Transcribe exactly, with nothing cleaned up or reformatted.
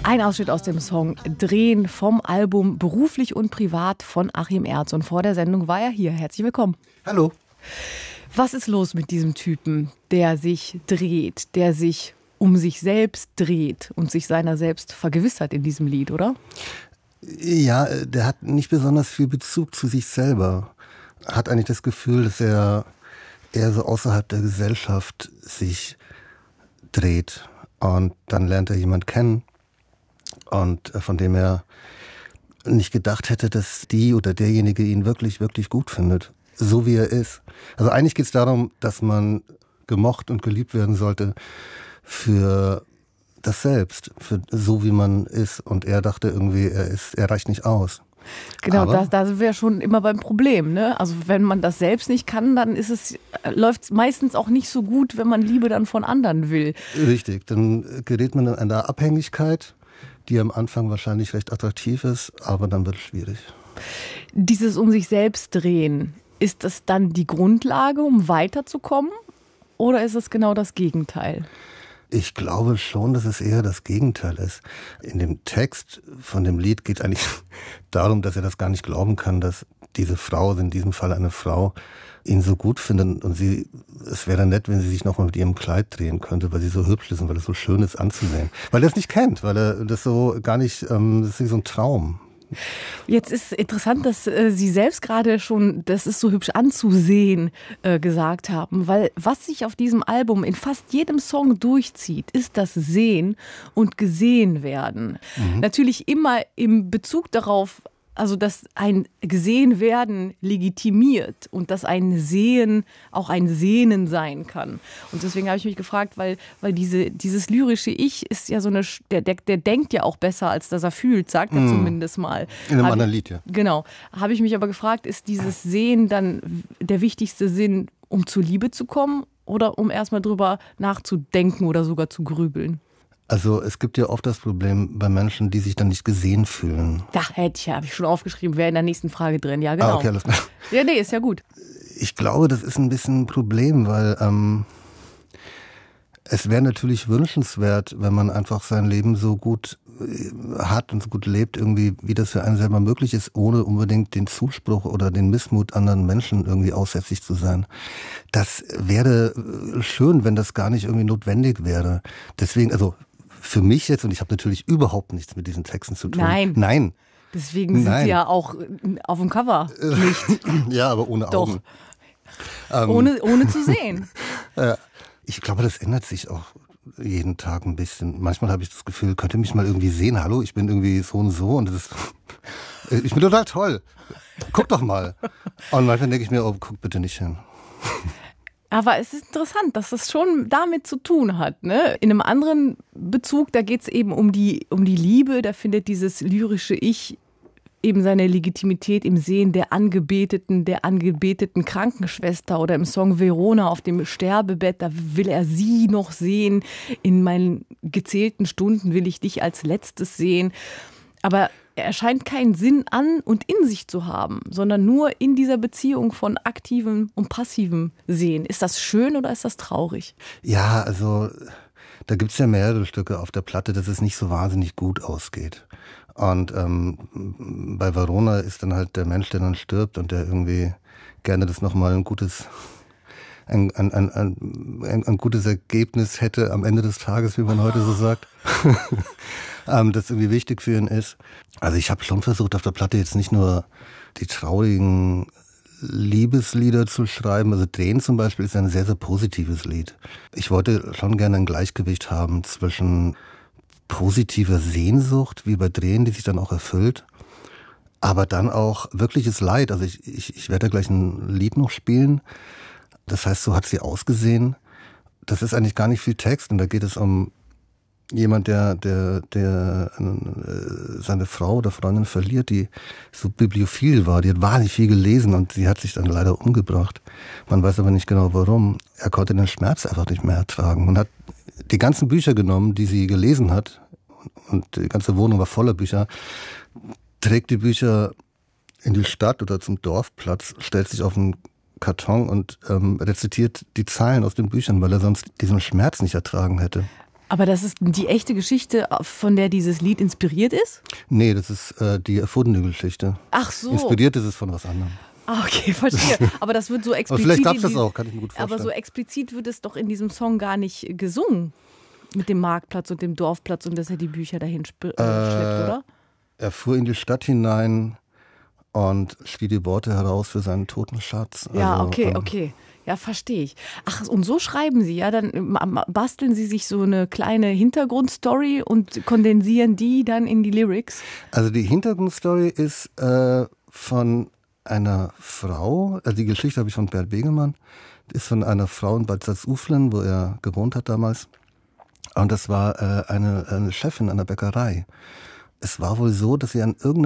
Ein Ausschnitt aus dem Song Drehen vom Album Beruflich und Privat von Achim Ertz. Und vor der Sendung war er hier. Herzlich willkommen. Hallo. Was ist los mit diesem Typen, der sich dreht, der sich um sich selbst dreht und sich seiner selbst vergewissert in diesem Lied, oder? Ja, der hat nicht besonders viel Bezug zu sich selber. Hat eigentlich das Gefühl, dass er eher so außerhalb der Gesellschaft sich dreht. Und dann lernt er jemanden kennen, und von dem er nicht gedacht hätte, dass die oder derjenige ihn wirklich, wirklich gut findet. So wie er ist. Also eigentlich geht es darum, dass man gemocht und geliebt werden sollte für das Selbst, für so wie man ist. Und er dachte irgendwie, er ist, er reicht nicht aus. Genau, da, da sind wir ja schon immer beim Problem, ne? Also wenn man das selbst nicht kann, dann ist es, läuft es meistens auch nicht so gut, wenn man Liebe dann von anderen will. Richtig, dann gerät man in eine Abhängigkeit, die am Anfang wahrscheinlich recht attraktiv ist, aber dann wird es schwierig. Dieses um sich selbst drehen, ist das dann die Grundlage, um weiterzukommen? Oder ist es genau das Gegenteil? Ich glaube schon, dass es eher das Gegenteil ist. In dem Text von dem Lied geht es eigentlich darum, dass er das gar nicht glauben kann, dass diese Frau, in diesem Fall eine Frau, ihn so gut findet. Und sie, es wäre nett, wenn sie sich noch mal mit ihrem Kleid drehen könnte, weil sie so hübsch ist und weil es so schön ist anzusehen. Weil er es nicht kennt, weil er das so gar nicht, ähm, das ist so ein Traum. Jetzt ist interessant, dass äh, Sie selbst gerade schon, das ist so hübsch anzusehen, äh, gesagt haben, weil was sich auf diesem Album in fast jedem Song durchzieht, ist das Sehen und Gesehen werden. Mhm. Natürlich immer im Bezug darauf, also dass ein Gesehen-Werden legitimiert und dass ein Sehen auch ein Sehnen sein kann. Und deswegen habe ich mich gefragt, weil, weil diese, dieses lyrische Ich ist ja so eine, der, der, der denkt ja auch besser, als dass er fühlt, sagt er mm. zumindest mal. In einem anderen Lied, ja. Genau. Habe ich mich aber gefragt, ist dieses Sehen dann der wichtigste Sinn, um zur Liebe zu kommen oder um erstmal drüber nachzudenken oder sogar zu grübeln? Also es gibt ja oft das Problem bei Menschen, die sich dann nicht gesehen fühlen. Da hätte ich, habe ich schon aufgeschrieben, wäre in der nächsten Frage drin. Ja, genau. Ah, okay, alles klar. Ja, nee, ist ja gut. Ich glaube, das ist ein bisschen ein Problem, weil ähm, es wäre natürlich wünschenswert, wenn man einfach sein Leben so gut äh, hat und so gut lebt, irgendwie, wie das für einen selber möglich ist, ohne unbedingt den Zuspruch oder den Missmut anderen Menschen irgendwie aussätzlich zu sein. Das wäre schön, wenn das gar nicht irgendwie notwendig wäre. Deswegen, also für mich jetzt, und ich habe natürlich überhaupt nichts mit diesen Texten zu tun. Nein. Nein. Deswegen sind Nein. sie ja auch auf dem Cover nicht. Ja, aber ohne Doch. Augen. Ähm, ohne, ohne zu sehen. Ich glaube, das ändert sich auch jeden Tag ein bisschen. Manchmal habe ich das Gefühl, könnt ihr mich mal irgendwie sehen? Hallo, ich bin irgendwie so und so und das ist, ich bin total toll. Guck doch mal. Und manchmal denke ich mir, oh, guck bitte nicht hin. Aber es ist interessant, dass das schon damit zu tun hat, ne? In einem anderen Bezug, da geht es eben um die, um die Liebe, da findet dieses lyrische Ich eben seine Legitimität im Sehen der Angebeteten, der angebeteten Krankenschwester oder im Song Verona auf dem Sterbebett, da will er sie noch sehen, in meinen gezählten Stunden will ich dich als Letztes sehen. Aber er scheint keinen Sinn an und in sich zu haben, sondern nur in dieser Beziehung von aktivem und passivem Sehen. Ist das schön oder ist das traurig? Ja, also da gibt's ja mehrere Stücke auf der Platte, dass es nicht so wahnsinnig gut ausgeht. Und ähm, bei Verona ist dann halt der Mensch, der dann stirbt und der irgendwie gerne das nochmal ein gutes, ein, ein, ein, ein, ein gutes Ergebnis hätte am Ende des Tages, wie man heute so sagt. ähm, das irgendwie wichtig für ihn ist. Also ich habe schon versucht, auf der Platte jetzt nicht nur die traurigen Liebeslieder zu schreiben. Also Drehen zum Beispiel ist ein sehr, sehr positives Lied. Ich wollte schon gerne ein Gleichgewicht haben zwischen positiver Sehnsucht, wie bei Drehen, die sich dann auch erfüllt, aber dann auch wirkliches Leid. Also ich, ich, ich werde gleich ein Lied noch spielen. Das heißt, so hat sie ausgesehen. Das ist eigentlich gar nicht viel Text und da geht es um jemand, der, der, der äh, seine Frau oder Freundin verliert, die so bibliophil war, die hat wahnsinnig viel gelesen und sie hat sich dann leider umgebracht. Man weiß aber nicht genau warum. Er konnte den Schmerz einfach nicht mehr ertragen und hat die ganzen Bücher genommen, die sie gelesen hat, und die ganze Wohnung war voller Bücher, trägt die Bücher in die Stadt oder zum Dorfplatz, stellt sich auf einen Karton und ähm, rezitiert die Zeilen aus den Büchern, weil er sonst diesen Schmerz nicht ertragen hätte. Aber das ist die echte Geschichte, von der dieses Lied inspiriert ist? Nee, das ist äh, die erfundene Geschichte. Ach so. Inspiriert ist es von was anderem. Ah, okay, verstehe. Aber das wird so explizit. Aber vielleicht gab es das auch, kann ich mir gut vorstellen. Aber so explizit wird es doch in diesem Song gar nicht gesungen. Mit dem Marktplatz und dem Dorfplatz und dass er die Bücher dahin äh, schleppt, oder? Er fuhr in die Stadt hinein und schrie die Worte heraus für seinen toten Schatz. Ja, also, okay, ähm, okay. Ja, verstehe ich. Ach, und so schreiben Sie, ja? Dann basteln Sie sich so eine kleine Hintergrundstory und kondensieren die dann in die Lyrics? Also die Hintergrundstory ist äh, von einer Frau, also die Geschichte habe ich von Bert Begemann, ist von einer Frau in Bad Salzuflen, wo er gewohnt hat damals. Und das war äh, eine, eine Chefin einer Bäckerei. Es war wohl so, dass sie an irgendeinem